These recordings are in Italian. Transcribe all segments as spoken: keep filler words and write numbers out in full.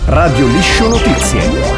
Radio Liscio Notizie.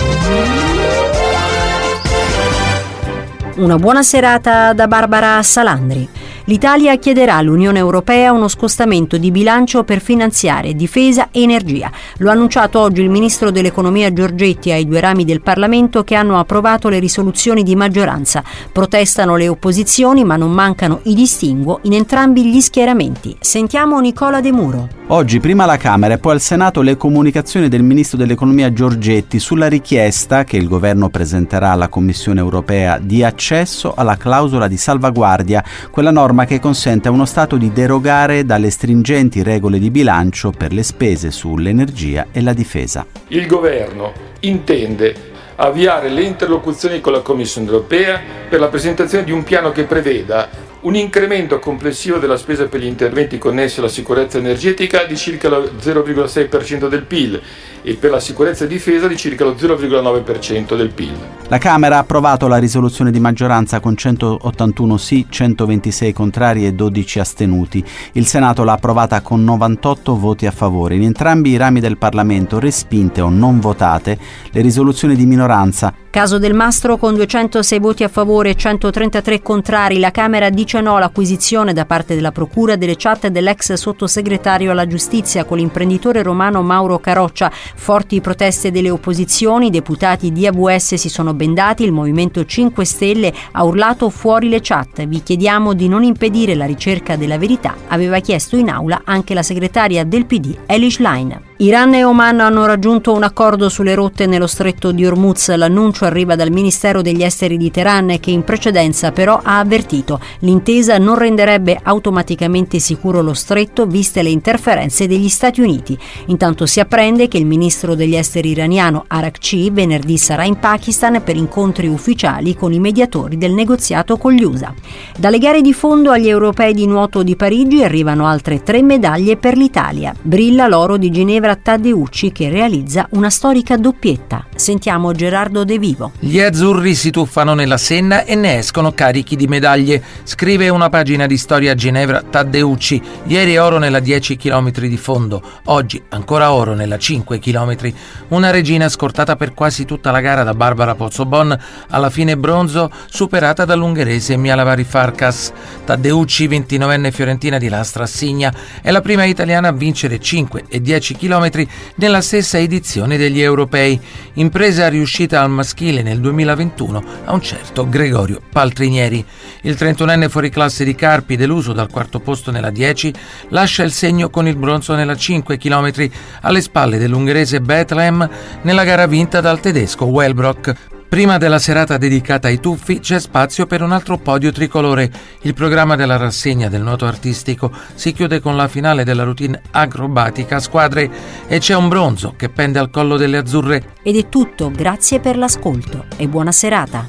Una buona serata da Barbara Salandri. L'Italia chiederà all'Unione Europea uno scostamento di bilancio per finanziare difesa e energia. Lo ha annunciato oggi il ministro dell'Economia Giorgetti ai due rami del Parlamento che hanno approvato le risoluzioni di maggioranza. Protestano le opposizioni, ma non mancano i distinguo in entrambi gli schieramenti. Sentiamo Nicola De Muro. Oggi prima alla Camera e poi al Senato le comunicazioni del ministro dell'Economia Giorgetti sulla richiesta che il governo presenterà alla Commissione Europea di accesso alla clausola di salvaguardia, quella norma che consente a uno Stato di derogare dalle stringenti regole di bilancio per le spese sull'energia e la difesa. Il governo intende avviare le interlocuzioni con la Commissione Europea per la presentazione di un piano che preveda un incremento complessivo della spesa per gli interventi connessi alla sicurezza energetica di circa lo zero virgola sei per cento del P I L e per la sicurezza e difesa di circa lo zero virgola nove per cento del P I L. La Camera ha approvato la risoluzione di maggioranza con centottantuno sì, centoventisei contrari e dodici astenuti. Il Senato l'ha approvata con novantotto voti a favore. In entrambi i rami del Parlamento respinte o non votate le risoluzioni di minoranza. Caso Del Mastro con duecentosei voti a favore e centotrentatré contrari, la Camera dice no all'acquisizione da parte della Procura delle chat dell'ex sottosegretario alla Giustizia con l'imprenditore romano Mauro Caroccia. Forti proteste delle opposizioni, i deputati di A V S si sono bendati, il Movimento cinque Stelle ha urlato fuori le chat. Vi chiediamo di non impedire la ricerca della verità, aveva chiesto in aula anche la segretaria del P D Elish Line. Iran e Oman hanno raggiunto un accordo sulle rotte nello stretto di Hormuz. L'annuncio arriva dal Ministero degli Esteri di Teheran che in precedenza però ha avvertito l'intesa non renderebbe automaticamente sicuro lo stretto viste le interferenze degli Stati Uniti. Intanto si apprende che il ministro degli esteri iraniano Arakci venerdì sarà in Pakistan per incontri ufficiali con i mediatori del negoziato con gli U S A. Dalle gare di fondo agli europei di nuoto di Parigi arrivano altre tre medaglie per l'Italia. Brilla l'oro di Ginevra Taddeucci che realizza una storica doppietta. Sentiamo Gerardo De Vivo. Gli azzurri si tuffano nella Senna e ne escono carichi di medaglie. Scrive una pagina di storia a Ginevra Taddeucci. Ieri oro nella dieci chilometri di fondo, oggi ancora oro nella cinque chilometri. Una regina scortata per quasi tutta la gara da Barbara Pozzobon, alla fine bronzo superata dall'ungherese Mialavari Farkas. Taddeucci, ventinovenne fiorentina di Lastra Assigna, è la prima italiana a vincere cinque e dieci chilometri nella stessa edizione degli europei. Impresa riuscita al maschile nel duemilaventuno a un certo Gregorio Paltrinieri. Il trentunenne fuoriclasse di Carpi, deluso dal quarto posto nella dieci, lascia il segno con il bronzo nella cinque chilometri alle spalle dell'ungherese Bethlehem nella gara vinta dal tedesco Wellbrock. Prima della serata dedicata ai tuffi c'è spazio per un altro podio tricolore. Il programma della rassegna del nuoto artistico si chiude con la finale della routine acrobatica a squadre e c'è un bronzo che pende al collo delle azzurre. Ed è tutto, grazie per l'ascolto e buona serata.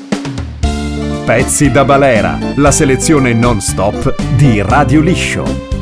Pezzi da balera, la selezione non stop di Radio Liscio.